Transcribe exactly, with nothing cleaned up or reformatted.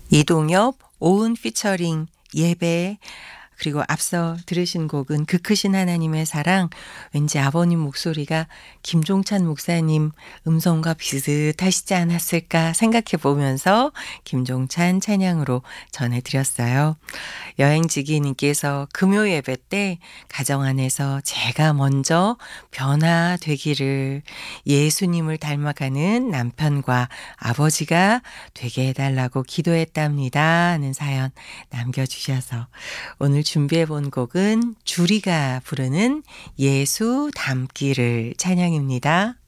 이동엽, 오은 피처링 예배. 그리고 앞서 들으신 곡은 그 크신 하나님의 사랑. 왠지 아버님 목소리가 김종찬 목사님 음성과 비슷하시지 않았을까 생각해 보면서 김종찬 찬양으로 전해드렸어요. 여행지기님께서 금요 예배 때 가정 안에서 제가 먼저 변화되기를, 예수님을 닮아가는 남편과 아버지가 되게 해달라고 기도했답니다 하는 사연 남겨주셔서 오늘 준비해 본 곡은 주리가 부르는 예수 닮기를 찬양입니다.